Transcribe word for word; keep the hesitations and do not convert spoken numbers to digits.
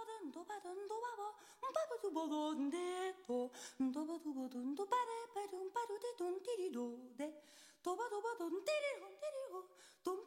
badun do badun do babo babo do badun de do do badu badun do bare badun badu de dun tiri do de do badu badun tiri hon tiri ho do